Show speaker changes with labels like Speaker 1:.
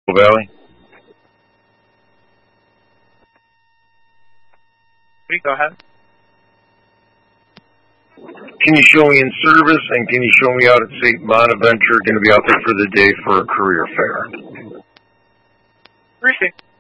Speaker 1: Valley.
Speaker 2: Go ahead.
Speaker 1: Can you show me in service, and can you show me out at St. Bonaventure? Going to be out there for the day for a career fair.
Speaker 2: Appreciate it.